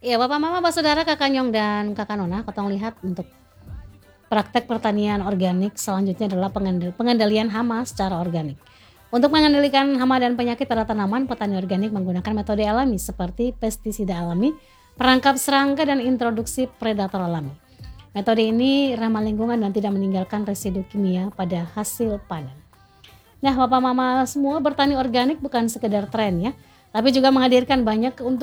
Iya, Bapak, Mama, Pak, Saudara, Kakak Nyong, dan Kakak Nona, katong lihat untuk praktek pertanian organik selanjutnya adalah pengendalian hama secara organik. Untuk mengendalikan hama dan penyakit pada tanaman, petani organik menggunakan metode alami seperti pestisida alami, perangkap serangga, dan introduksi predator alami. Metode ini ramah lingkungan dan tidak meninggalkan residu kimia pada hasil panen. Nah, Bapak Mama semua, bertani organik bukan sekedar tren ya, tapi juga menghadirkan banyak keuntungan